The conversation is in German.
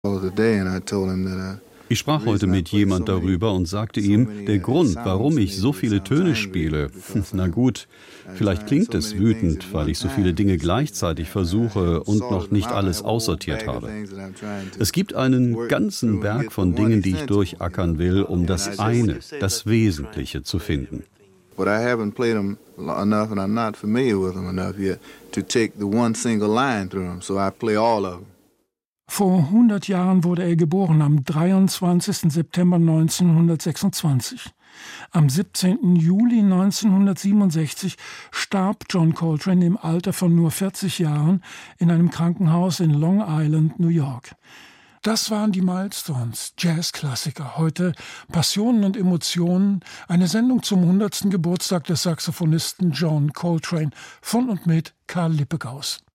Ich sprach heute mit jemand darüber und sagte ihm, der Grund, warum ich so viele Töne spiele, na gut, vielleicht klingt es wütend, weil ich so viele Dinge gleichzeitig versuche und noch nicht alles aussortiert habe. Es gibt einen ganzen Berg von Dingen, die ich durchackern will, um das eine, das Wesentliche zu finden. But I haven't played them enough and I'm not familiar with them enough yet to take the one single line through them, so I play all of them. Vor 100 Jahren wurde er geboren, am 23. September 1926. Am 17. Juli 1967 starb John Coltrane im Alter von nur 40 Jahren in einem Krankenhaus in Long Island, New York. Das waren die Milestones, Jazzklassiker. Heute Passionen und Emotionen, eine Sendung zum 100. Geburtstag des Saxophonisten John Coltrane von und mit Karl Lippegaus.